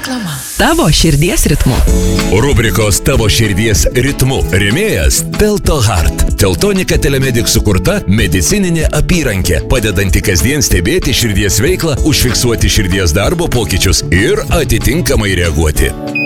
Reklama. Tavo širdies ritmu. Rubrikos Tavo širdies ritmu rėmėjas Telto Heart. Teltonika Telemedic sukurta medicininė apyrankė, padedanti kasdien stebėti širdies veiklą, užfiksuoti širdies darbo pokyčius ir atitinkamai reaguoti.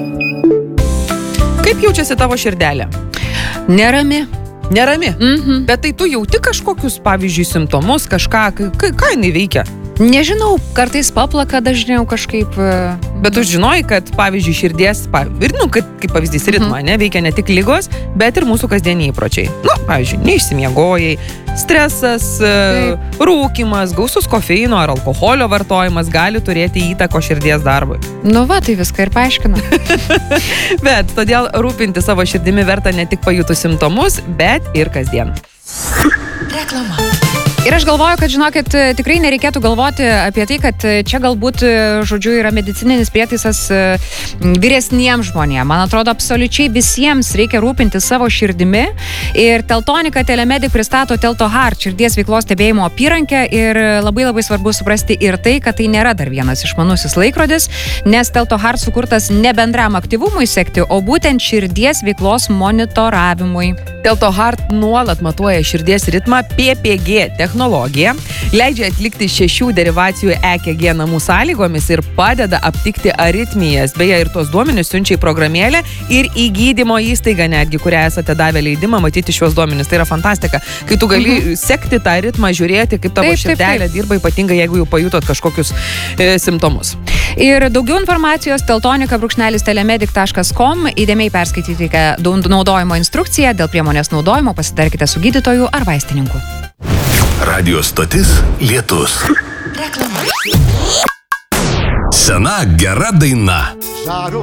Kaip jaučiasi tavo širdelė? Nerami. Bet tai tu jauti kažkokius, pavyzdžiui, simptomus, kažką, ką jinai veikia? Nežinau, kartais paplaka dažniau kažkaip. Bet tu žinojai, kad, pavyzdžiui, širdies, kaip pavyzdys ritmą, veikia ne tik ligos, bet ir mūsų kasdieniai įpročiai. Pavyzdžiui, neišsimiegojai, stresas, rūkymas, gausus kofeino ar alkoholio vartojimas gali turėti įtako širdies darbui. Tai viską ir paaiškina. Bet todėl rūpinti savo širdimi verta ne tik pajutus simptomus, bet ir kasdien. Reklama. Ir aš galvoju, kad, žinokit, tikrai nereikėtų galvoti apie tai, kad čia galbūt, žodžiu, yra medicininis prietaisas vyresniems žmonėms. Man atrodo, absoliučiai visiems reikia rūpinti savo širdimi. Ir Teltonika Telemedic pristato Telto Heart širdies veiklos stebėjimo apyrankę. Ir labai svarbu suprasti ir tai, kad tai nėra dar vienas išmanusis laikrodis, nes Telto Heart sukurtas ne bendram aktyvumui sekti, o būtent širdies veiklos monitoravimui. Telto Heart nuolat matuoja širdies ritmą PPG technologija, leidžia atlikti 6 derivacijų EKG namų sąlygomis ir padeda aptikti aritmijas. Beje, ir tos duomenis siunčia į programėlę ir į gydymo įstaigą netgi, kurią esate davę leidimą matyti šios duomenis. Tai yra fantastika, kai tu gali sekti tą ritmą, žiūrėti, kaip tavo širdelė dirba, ypatingai jeigu jau pajutot kažkokius simptomus. Ir daugiau informacijos teltonika.telemedic.com, įdėmiai perskaitykite naudojimo instrukciją, dėl priemonės naudojimo pasitarkite su gydytoju ar vaistininku. Radio stotis Lietus. Reklama. Sena gera daina.